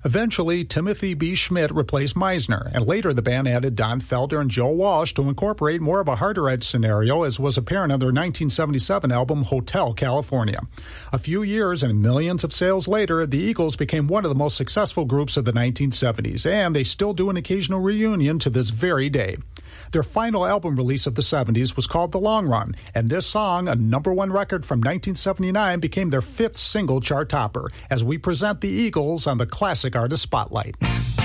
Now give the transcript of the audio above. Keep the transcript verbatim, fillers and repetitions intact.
Eventually, Timothy B. Schmidt replaced Meisner, and later the band added Don Felder and Joe Walsh to incorporate more of a harder edge scenario, as was apparent on their nineteen seventy-seven album Hotel California. A few years and millions of sales later, the Eagles became one of the most successful groups of the nineteen seventies, and they still do an occasional reunion to this very day. Their final album release of the seventies was called The Long Run, and this song, a number one record from nineteen seventy-nine, became their fifth single chart topper, as we present the Eagles on the Classic Artist Spotlight.